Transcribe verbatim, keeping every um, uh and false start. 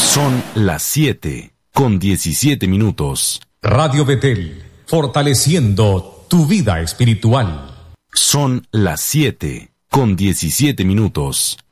Son las siete con diecisiete minutos. Radio Betel, fortaleciendo tu vida espiritual. Son las siete con diecisiete minutos.